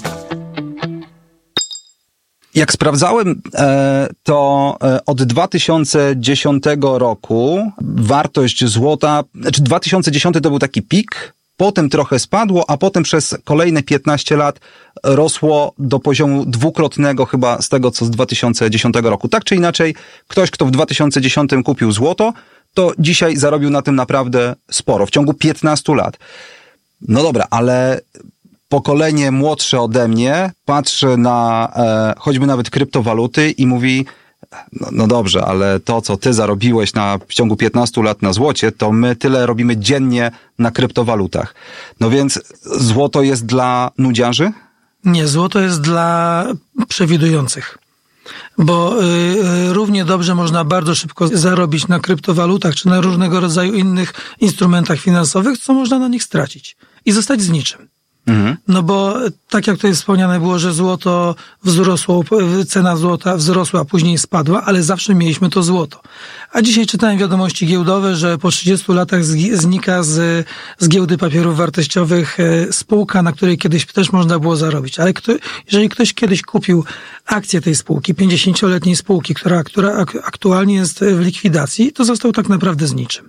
Jak sprawdzałem, to od 2010 roku wartość złota, znaczy 2010 to był taki pik, potem trochę spadło, a potem przez kolejne 15 lat rosło do poziomu dwukrotnego chyba z tego, co z 2010 roku. Tak czy inaczej, ktoś, kto w 2010 kupił złoto, to dzisiaj zarobił na tym naprawdę sporo, w ciągu 15 lat. No dobra, ale pokolenie młodsze ode mnie patrzy na choćby nawet kryptowaluty i mówi, no dobrze, ale to, co ty zarobiłeś w ciągu 15 lat na złocie, to my tyle robimy dziennie na kryptowalutach. No więc złoto jest dla nudziarzy? Nie, złoto jest dla przewidujących. Bo równie dobrze można bardzo szybko zarobić na kryptowalutach czy na różnego rodzaju innych instrumentach finansowych, co można na nich stracić i zostać z niczym. Mhm. No bo tak jak tutaj wspomniane było, że złoto wzrosło, cena złota wzrosła, a później spadła, ale zawsze mieliśmy to złoto. A dzisiaj czytałem wiadomości giełdowe, że po 30 latach znika z giełdy papierów wartościowych spółka, na której kiedyś też można było zarobić. Ale jeżeli ktoś kiedyś kupił akcję tej spółki, 50-letniej spółki, która aktualnie jest w likwidacji, to został tak naprawdę z niczym.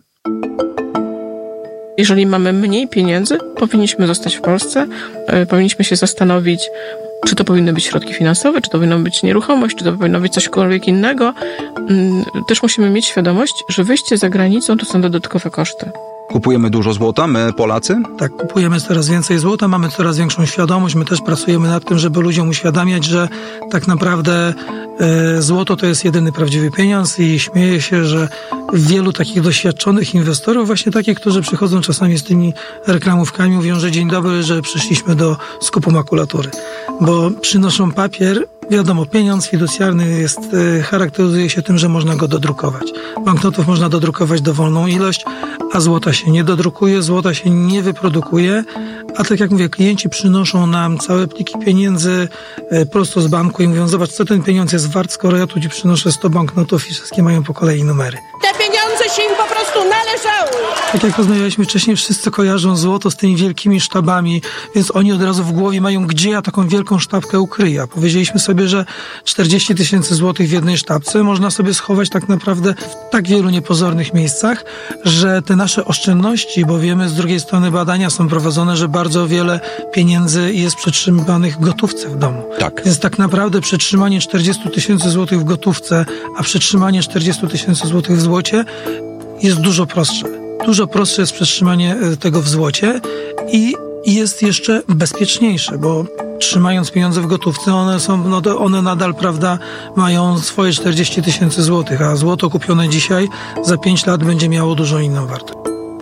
Jeżeli mamy mniej pieniędzy, powinniśmy zostać w Polsce, powinniśmy się zastanowić, czy to powinny być środki finansowe, czy to powinna być nieruchomość, czy to powinno być cośkolwiek innego. Też musimy mieć świadomość, że wyjście za granicą to są dodatkowe koszty. Kupujemy dużo złota, my Polacy? Tak, kupujemy coraz więcej złota, mamy coraz większą świadomość. My też pracujemy nad tym, żeby ludziom uświadamiać, że tak naprawdę złoto to jest jedyny prawdziwy pieniądz i śmieję się, że wielu takich doświadczonych inwestorów, właśnie takich, którzy przychodzą czasami z tymi reklamówkami, mówią, że dzień dobry, że przyszliśmy do skupu makulatury, bo przynoszą papier. Wiadomo, pieniądz fiducjarny charakteryzuje się tym, że można go dodrukować. Banknotów można dodrukować dowolną ilość, a złota się nie dodrukuje, złota się nie wyprodukuje, a tak jak mówię, klienci przynoszą nam całe pliki pieniędzy prosto z banku i mówią, zobacz, co ten pieniądz jest wart, skoro ja tu ci przynoszę 100 banknotów i wszystkie mają po kolei numery. Te pieniądze się im po prostu należały. Tak jak rozmawialiśmy wcześniej, wszyscy kojarzą złoto z tymi wielkimi sztabami, więc oni od razu w głowie mają, gdzie ja taką wielką sztabkę ukryję. A powiedzieliśmy sobie, że 40 000 złotych w jednej sztabce można sobie schować tak naprawdę w tak wielu niepozornych miejscach, że te nasze oszczędności, bo wiemy, z drugiej strony badania są prowadzone, że bardzo wiele pieniędzy jest przetrzymywanych w gotówce w domu. Tak. Więc tak naprawdę przetrzymanie 40 000 złotych w gotówce, a przetrzymanie 40 000 złotych w złocie jest dużo prostsze. Dużo prostsze jest przetrzymanie tego w złocie i jest jeszcze bezpieczniejsze, bo trzymając pieniądze w gotówce, one nadal, prawda, mają swoje 40 000 złotych, a złoto kupione dzisiaj za 5 lat będzie miało dużo inną wartość.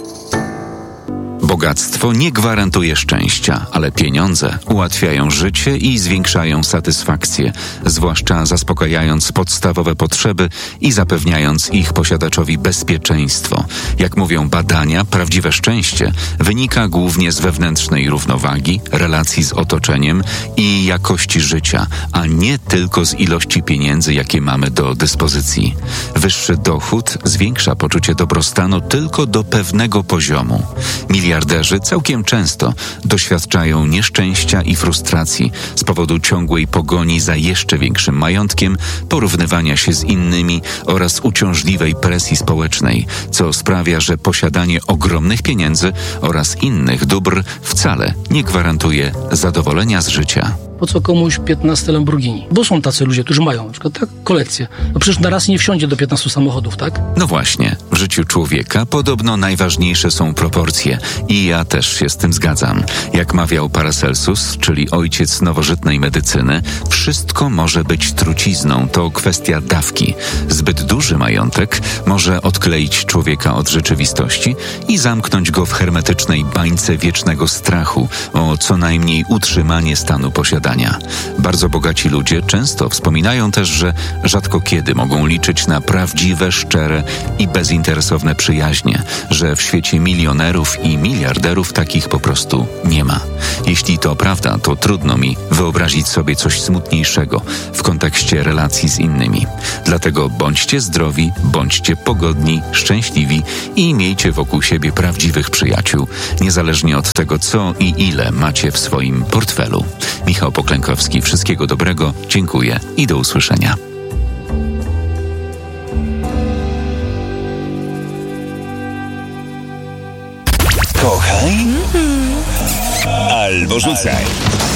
Bogactwo nie gwarantuje szczęścia, ale pieniądze ułatwiają życie i zwiększają satysfakcję, zwłaszcza zaspokajając podstawowe potrzeby i zapewniając ich posiadaczowi bezpieczeństwo. Jak mówią badania, prawdziwe szczęście wynika głównie z wewnętrznej równowagi, relacji z otoczeniem i jakości życia, a nie tylko z ilości pieniędzy, jakie mamy do dyspozycji. Wyższy dochód zwiększa poczucie dobrostanu tylko do pewnego poziomu. Miliarderzy całkiem często doświadczają nieszczęścia i frustracji z powodu ciągłej pogoni za jeszcze większym majątkiem, porównywania się z innymi oraz uciążliwej presji społecznej, co sprawia, że posiadanie ogromnych pieniędzy oraz innych dóbr wcale nie gwarantuje zadowolenia z życia. Po co komuś 15 Lamborghini? Bo są tacy ludzie, którzy mają na przykład kolekcję. No przecież na raz nie wsiądzie do 15 samochodów, tak? No właśnie, W życiu człowieka podobno najważniejsze są proporcje i ja też się z tym zgadzam. Jak mawiał Paracelsus, czyli ojciec nowożytnej medycyny, wszystko może być trucizną, to kwestia dawki. Zbyt duży majątek może odkleić człowieka od rzeczywistości i zamknąć go w hermetycznej bańce wiecznego strachu o co najmniej utrzymanie stanu posiadania. Bardzo bogaci ludzie często wspominają też, że rzadko kiedy mogą liczyć na prawdziwe, szczere i bezinteresowne przyjaźnie, że w świecie milionerów i miliarderów takich po prostu nie ma. Jeśli to prawda, to trudno mi wyobrazić sobie coś smutniejszego w kontekście relacji z innymi. Dlatego bądźcie zdrowi, bądźcie pogodni, szczęśliwi i miejcie wokół siebie prawdziwych przyjaciół, niezależnie od tego, co i ile macie w swoim portfelu. Michał Poklękowski, wszystkiego dobrego, dziękuję i do usłyszenia. Kochaj albo rzucaj.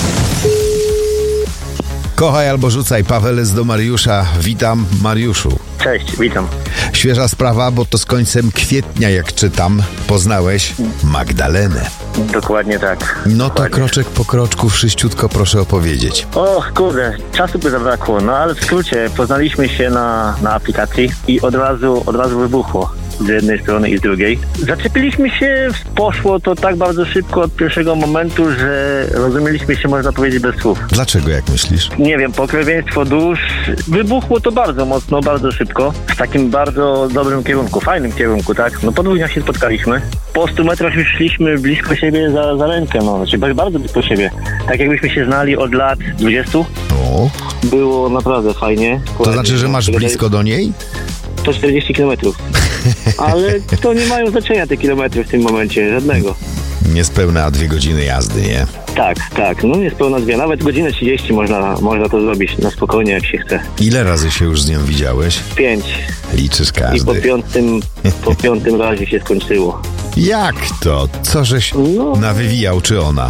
Kochaj albo rzucaj. Paweł jest do Mariusza. Witam, Mariuszu. Cześć, witam. Świeża sprawa, bo to z końcem kwietnia, jak czytam, poznałeś Magdalenę. Dokładnie tak. No to dokładnie. Kroczek po kroczku, wszyściutko proszę opowiedzieć. O kurde, czasu by zabrakło, no ale w skrócie, poznaliśmy się na aplikacji i od razu wybuchło. Z jednej strony i z drugiej. Zaczepiliśmy się, poszło to tak bardzo szybko od pierwszego momentu, że rozumieliśmy się, można powiedzieć, bez słów. Dlaczego, jak myślisz? Nie wiem, pokrewieństwo dusz, wybuchło to bardzo mocno, bardzo szybko, w takim bardzo dobrym kierunku, fajnym kierunku, tak? No po 2 dniach się spotkaliśmy, po 100 metrach już szliśmy blisko siebie za rękę, no, znaczy bardzo blisko siebie. Tak jakbyśmy się znali od lat 20. O. Było naprawdę fajnie. To znaczy, że masz blisko do niej? 140 kilometrów. Ale to nie mają znaczenia te kilometry w tym momencie, żadnego. Niespełna 2 godziny jazdy, nie? Tak, no niespełna 2, nawet godzinę 30 można to zrobić na spokojnie, jak się chce. Ile razy się już z nią widziałeś? 5. Liczysz każdy. I po piątym razie się skończyło. Jak to? Co żeś nawywijał, czy ona?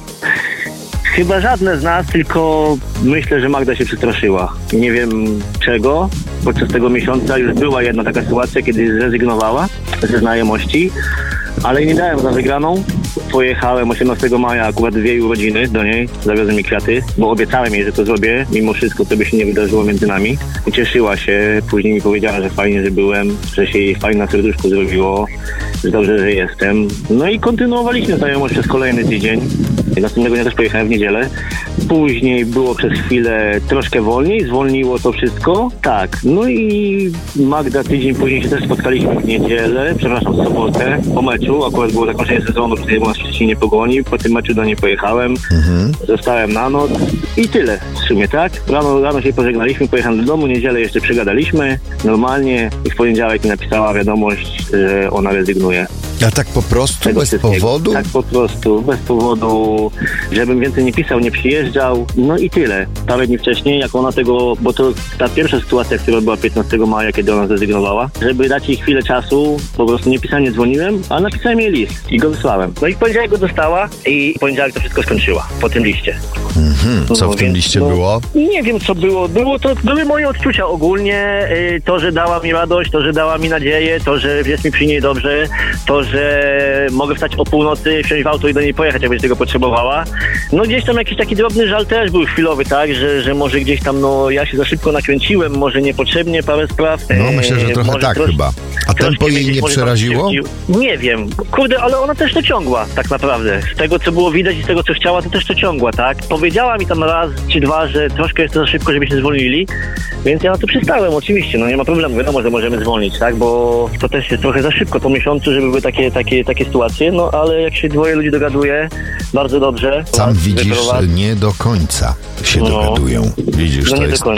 Chyba żadne z nas, tylko myślę, że Magda się przestraszyła. Nie wiem czego. Podczas tego miesiąca już była jedna taka sytuacja, kiedy zrezygnowała ze znajomości, ale nie dałem za wygraną. Pojechałem 18 maja akurat 2 urodziny do niej, zawiozłem jej kwiaty, bo obiecałem jej, że to zrobię, mimo wszystko to by się nie wydarzyło między nami. Ucieszyła się, później mi powiedziała, że fajnie, że byłem, że się jej fajnie na serduszku zrobiło, że dobrze, że jestem. No i kontynuowaliśmy znajomość przez kolejny tydzień. Następnego dnia też pojechałem w niedzielę. Później było przez chwilę troszkę wolniej, zwolniło to wszystko. Tak, no i Magda tydzień później się też spotkaliśmy w niedzielę, w sobotę, po meczu. Akurat było zakończenie sezonu, czyli była w Szczecinie Pogoni. Po tym meczu do niej pojechałem, zostałem na noc i tyle w sumie, tak? Rano się pożegnaliśmy, pojechałem do domu, niedzielę jeszcze przegadaliśmy normalnie i w poniedziałek mi napisała wiadomość, że ona rezygnuje. A tak po prostu? Bez powodu? Tak po prostu, bez powodu, żebym więcej nie pisał, nie przyjeżdżał, no i tyle. Parę dni wcześniej, jak ona tego, bo to ta pierwsza sytuacja, która była 15 maja, kiedy ona zrezygnowała, żeby dać jej chwilę czasu, po prostu nie pisałem, nie dzwoniłem, a napisałem jej list i go wysłałem. No i w poniedziałek go dostała i w poniedziałek to wszystko skończyła, po tym liście. Co w tym liście było? Nie wiem, co było. Były moje odczucia ogólnie, to, że dała mi radość, to, że dała mi nadzieję, to, że jest mi przy niej dobrze, to, że mogę wstać o północy, wsiąść w auto i do niej pojechać, jak będzie tego potrzebowała. No gdzieś tam jakiś taki drobny żal też był chwilowy, tak, że może gdzieś tam, ja się za szybko nakręciłem, może niepotrzebnie parę spraw. No myślę, że trochę tak chyba. A tempo jej nie przeraziło? Nie wiem. Kurde, ale ona też to ciągła, tak naprawdę. Z tego, co było widać i z tego, co chciała, to też to ciągła, tak. Powiedziała mi tam raz czy dwa, że troszkę jest to za szybko, żeby się zwolnili, więc ja na to przystałem, oczywiście, no nie ma problemu, wiadomo, że możemy zwolnić, tak, bo to też jest trochę za szybko po miesiącu, żeby były takie sytuacje, no ale jak się 2 ludzi dogaduje, bardzo dobrze. Sam widzisz, nie do końca się dogadują. Widzisz,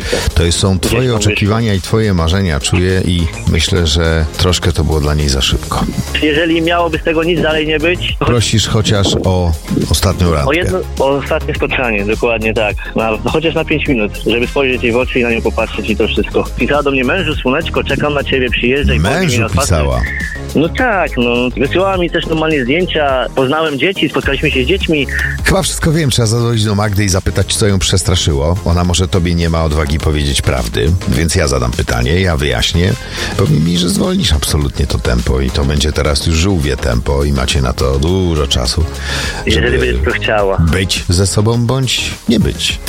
są twoje oczekiwania i twoje marzenia, czuję, i myślę, że troszkę to było dla niej za szybko. Jeżeli miałoby z tego nic dalej nie być... Prosisz chociaż o ostatnią randkę. O ostatnie spotkanie. dokładnie tak. Chociaż na 5 minut, żeby spojrzeć jej w oczy i na nią popatrzeć i to wszystko. Pisała do mnie: mężu, słoneczko, czekam na ciebie, przyjeżdżaj. Mężu pisała? No tak, wysyłała mi też normalnie zdjęcia, poznałem dzieci, spotkaliśmy się z dziećmi. Chyba wszystko wiem, trzeba zadzwonić do Magdy i zapytać, co ją przestraszyło. Ona może tobie nie ma odwagi powiedzieć prawdy, więc ja zadam pytanie, ja wyjaśnię. Powiedz mi, że zwolnisz absolutnie to tempo i to będzie teraz już żółwie tempo i macie na to dużo czasu. Jeżeli będziesz to chciała. Być ze sobą bądź nie być.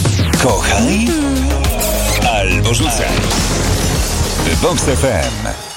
Kochaj albo rzucaj. Vox FM.